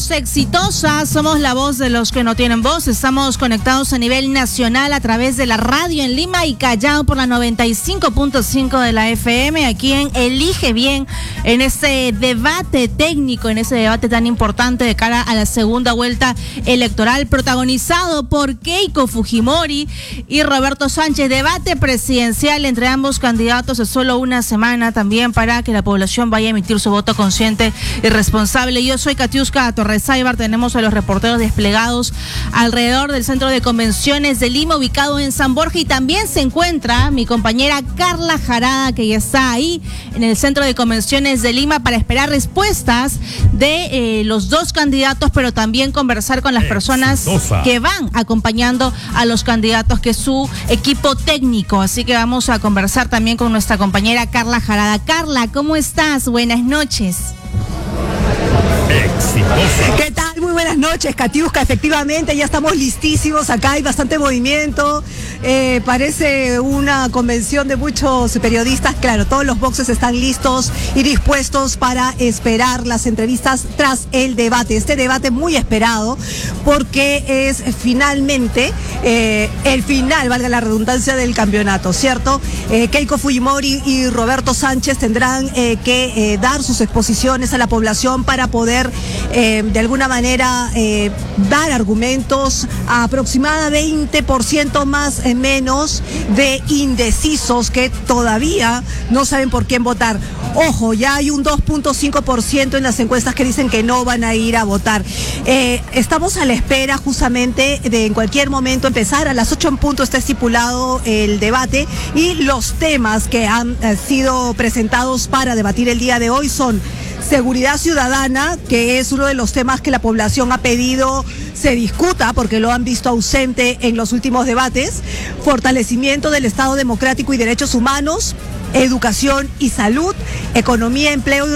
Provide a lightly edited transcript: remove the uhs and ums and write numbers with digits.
voz exitosa, somos la voz de los que no tienen voz. Estamos conectados a nivel nacional a través de la radio en Lima y Callao por la 95.5 de la FM, aquí en Elige Bien, en ese debate técnico, en ese debate tan importante de cara a la segunda vuelta electoral, protagonizado por Keiko Fujimori y Roberto Sánchez. Debate presidencial entre ambos candidatos de solo una semana también para que la población vaya a emitir su voto consciente y responsable. Yo soy Katiuska Torres-Aybar. Tenemos a los reporteros desplegados alrededor del Centro de Convenciones de Lima, ubicado en San Borja, y también se encuentra mi compañera Carla Jarada, que ya está ahí en el Centro de Convenciones de Lima para esperar respuestas de los dos candidatos, pero también conversar con las personas que van acompañando a los candidatos, que es su equipo técnico. Así que vamos a conversar también con nuestra compañera Carla Jarada. Carla, ¿cómo estás? Buenas noches. Exitosa. ¿Qué tal? Muy buenas noches, Katiuska. Efectivamente, ya estamos listísimos. Acá hay bastante movimiento. Parece una convención de muchos periodistas. Claro, todos los boxes están listos y dispuestos para esperar las entrevistas tras el debate. Este debate muy esperado porque es finalmente el final, valga la redundancia, del campeonato, ¿cierto? Keiko Fujimori y Roberto Sánchez tendrán que dar sus exposiciones a la población para poder de alguna manera dar argumentos a aproximadamente 20% más menos de indecisos que todavía no saben por quién votar. Ojo, ya hay un 2.5% en las encuestas que dicen que no van a ir a votar. Estamos a la espera justamente de en cualquier momento empezar. A las 8 en punto está estipulado el debate, y los temas que han sido presentados para debatir el día de hoy son seguridad ciudadana, que es uno de los temas que la población ha pedido se discuta porque lo han visto ausente en los últimos debates, fortalecimiento del Estado democrático y derechos humanos, educación y salud, economía, empleo y